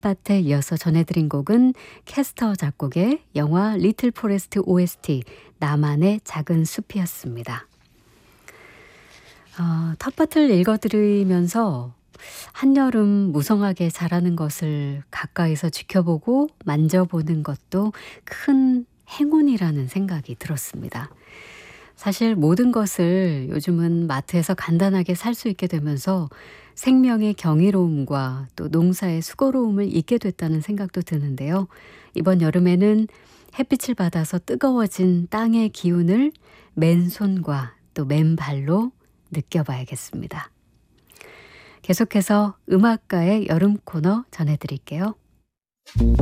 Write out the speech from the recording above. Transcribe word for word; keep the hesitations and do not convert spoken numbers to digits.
텃밭에 이어서 전해드린 곡은 캐스터 작곡의 영화 리틀 포레스트 오에스티 나만의 작은 숲이었습니다. 어, 텃밭을 읽어드리면서 한여름 무성하게 자라는 것을 가까이서 지켜보고 만져보는 것도 큰 행운이라는 생각이 들었습니다. 사실 모든 것을 요즘은 마트에서 간단하게 살 수 있게 되면서 생명의 경이로움과 또 농사의 수고로움을 잊게 됐다는 생각도 드는데요. 이번 여름에는 햇빛을 받아서 뜨거워진 땅의 기운을 맨손과 또 맨발로 느껴봐야겠습니다. 계속해서 음악가의 여름 코너 전해드릴게요.